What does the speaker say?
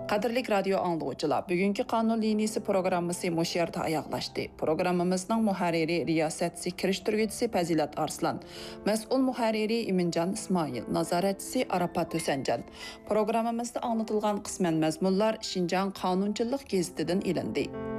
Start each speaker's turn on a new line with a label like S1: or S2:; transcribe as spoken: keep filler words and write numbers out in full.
S1: Qadrlik radio anglag'uchilar, bugungi qonun liniyasi programmasi mush yerda oyoqlashdi. Programmamizning muharriri, riyosatchi, kirishtiruvchisi Fazilat Arslan, mas'ul muharriri Iminjon Ismoil, nazoratchisi Arafat Husanjon. Programmamizda anlatilgan qisman mazmunlar Şinjan Qonunchilik gazetidan ilindi.